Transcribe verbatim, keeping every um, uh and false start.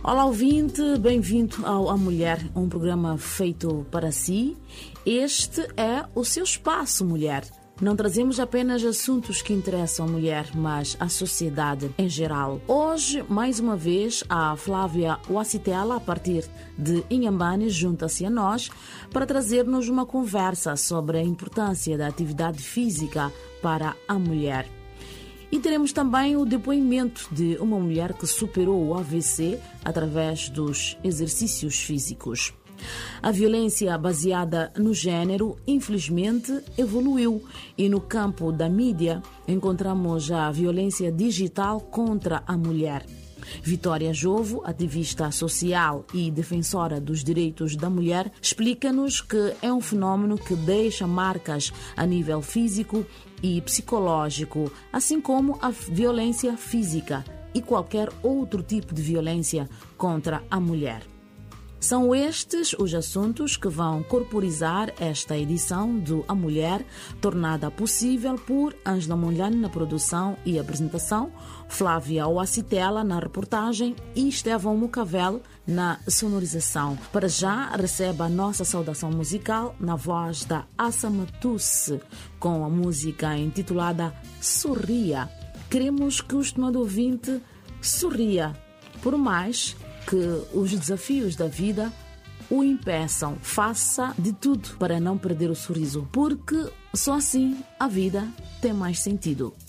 Olá ouvinte, bem-vindo ao A Mulher, um programa feito para si. Este é o seu espaço, mulher. Não trazemos apenas assuntos que interessam a mulher, mas a sociedade em geral. Hoje, mais uma vez, a Flávia Wasitela, a partir de Inhambane, junta-se a nós para trazer-nos uma conversa sobre a importância da atividade física para a mulher. E teremos também o depoimento de uma mulher que superou o A V C através dos exercícios físicos. A violência baseada no género, infelizmente, evoluiu e no campo da mídia encontramos a violência digital contra a mulher. Vitória Jovo, ativista social e defensora dos direitos da mulher, explica-nos que é um fenómeno que deixa marcas a nível físico e psicológico, assim como a violência física e qualquer outro tipo de violência contra a mulher. São estes os assuntos que vão corporizar esta edição do A Mulher, tornada possível por Ângela Monlane na produção e apresentação, Flávia Wasitela na reportagem e Estevão Mucavel na sonorização. Para já, receba a nossa saudação musical na voz da Assa Matusse, com a música intitulada Sorria. Queremos que o estimado ouvinte sorria, por mais que os desafios da vida o impeçam. Faça de tudo para não perder o sorriso, porque só assim a vida tem mais sentido.